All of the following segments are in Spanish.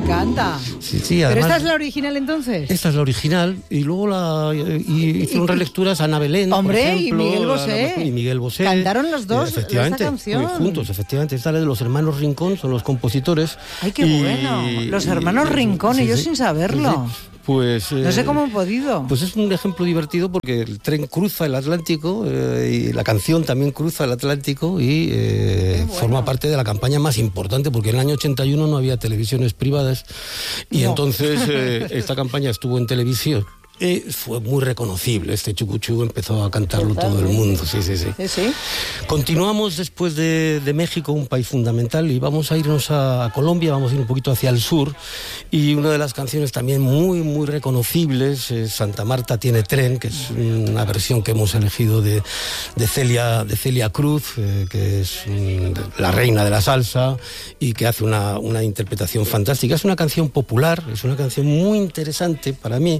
encanta. Sí, ¿Pero además, esta es la original entonces? esta es la original, y luego hicieron relecturas Ana Belén, hombre, por ejemplo, y Miguel Bosé. Cantaron los dos efectivamente, esta canción. juntos, efectivamente. Esta es de los hermanos Rincón, son los compositores. ¡Ay, qué bueno! Los hermanos Rincón, y yo sin saberlo. Sí. Pues, no sé cómo han podido. Pues es un ejemplo divertido porque el tren cruza el Atlántico y la canción también cruza el Atlántico y forma parte de la campaña más importante, porque en el año 81 no había televisiones privadas y entonces esta campaña estuvo en televisión. Fue muy reconocible, este chucuchú empezó a cantarlo todo el mundo, sí. Continuamos después de México, un país fundamental, y vamos a irnos a Colombia, vamos a ir un poquito hacia el sur, y una de las canciones también muy, muy reconocibles es Santa Marta tiene tren, que es una versión que hemos elegido de Celia Cruz, que es la reina de la salsa, y que hace una interpretación fantástica. Es una canción popular, es una canción muy interesante para mí,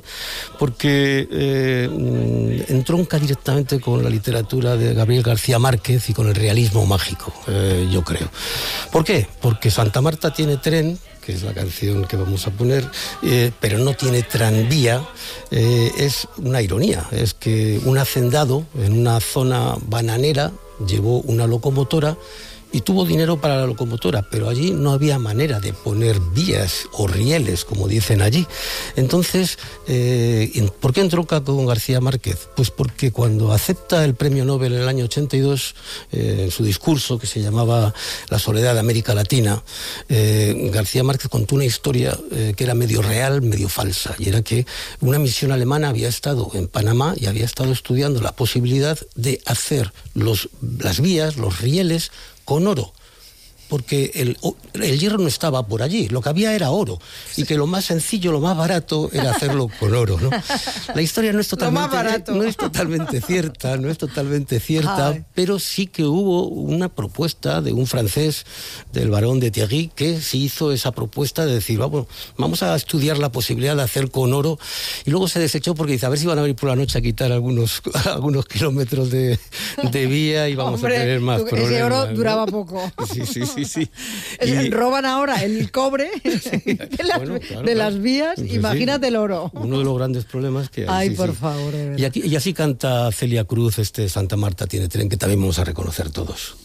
porque entronca directamente con la literatura de Gabriel García Márquez y con el realismo mágico, yo creo. ¿Por qué? Porque Santa Marta tiene tren, que es la canción que vamos a poner, pero no tiene tranvía. Es una ironía, es que un hacendado en una zona bananera llevó una locomotora y tuvo dinero para la locomotora, pero allí no había manera de poner vías o rieles, como dicen allí. Entonces, ¿por qué entronca con García Márquez? Pues porque cuando acepta el premio Nobel en el año 82, en su discurso que se llamaba La soledad de América Latina, García Márquez contó una historia que era medio real, medio falsa, y era que una misión alemana había estado en Panamá y había estado estudiando la posibilidad de hacer las vías, los rieles, con oro, porque el hierro no estaba por allí, lo que había era oro, y que lo más sencillo, lo más barato era hacerlo con oro, ¿no? La historia no es totalmente cierta, Ay. pero sí que hubo una propuesta de un francés, del barón de Thierry, que sí hizo esa propuesta de decir, vamos a estudiar la posibilidad de hacer con oro, y luego se desechó porque dice, a ver si van a venir por la noche a quitar algunos kilómetros de vía y vamos a tener más problemas. Ese oro ¿no? duraba poco. Sí. Roban ahora el cobre de las vías, Pues imagínate el oro. Uno de los grandes problemas que hay. Ay, por favor, de verdad. Y así canta Celia Cruz, Santa Marta tiene tren, que también vamos a reconocer todos.